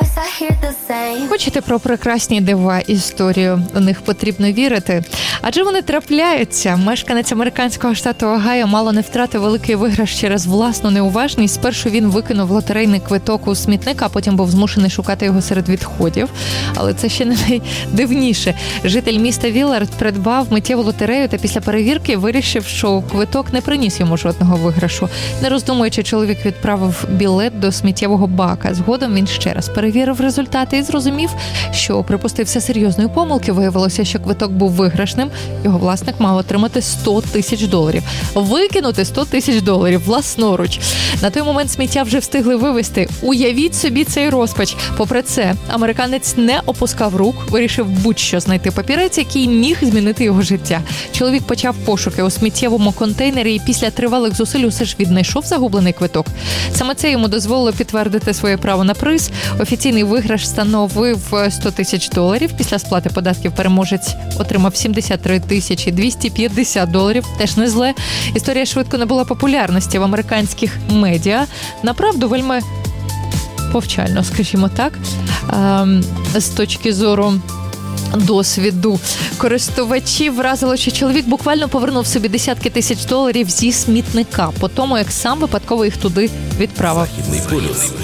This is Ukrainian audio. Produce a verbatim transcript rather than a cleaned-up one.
Хочете про прекрасні дива історію? У них потрібно вірити. Адже вони трапляються. Мешканець американського штату Огайо мало не втратив великий виграш через власну неуважність. Спершу він викинув лотерейний квиток у смітник, а потім був змушений шукати його серед відходів. Але це ще не найдивніше. Житель міста Віллард придбав миттєву лотерею та після перевірки вирішив, що квиток не приніс йому жодного виграшу. Не роздумуючи, чоловік відправив білет до сміттєвого бака. Згодом він ще раз перевірив результати і зрозумів, що припустився серйозної помилки. Виявилося, що квиток був виграшним. Його власник мав отримати сто тисяч доларів. Викинути сто тисяч доларів власноруч. На той момент сміття вже встигли вивезти. Уявіть собі цей розпач. Попри це, американець не опускав рук, вирішив будь-що знайти папірець, який міг змінити його життя. Чоловік почав пошуки у сміттєвому контейнері і після тривалих зусиль усе ж віднайшов загублений квиток. Саме це йому дозволило підтвердити своє право на приз. Офіційний виграш становив сто тисяч доларів. Після сплати податків переможець отримав сімдесят три тисячі двісті п'ятдесят доларів. Теж не зле. Історія швидко набула популярності в американських медіа. Направду, вельми повчально, скажімо так, з точки зору досвіду користувачів вразило, що чоловік буквально повернув собі десятки тисяч доларів зі смітника, по тому, як сам випадково їх туди відправив.